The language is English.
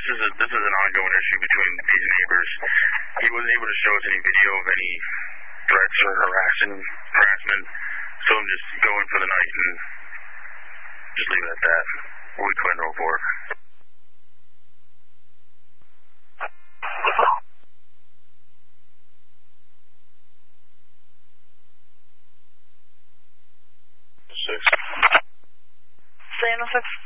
this is an ongoing issue between these neighbors. He wasn't able to show us any video of any threats or harassment, so I'm just going for the night and just leave it at that. We'll be clear to report. Say no 6.